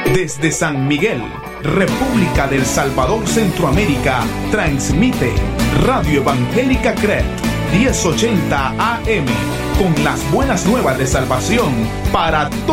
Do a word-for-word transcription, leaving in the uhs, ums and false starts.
Desde San Miguel, República del Salvador, Centroamérica, transmite Radio Evangélica C R E T diez ochenta A M con las buenas nuevas de salvación para todos.